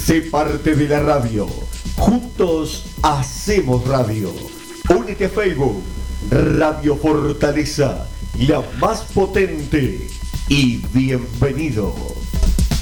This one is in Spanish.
Sé parte de la radio. Juntos hacemos radio. Únete a Facebook. Radio Fortaleza, la más potente. Y bienvenido.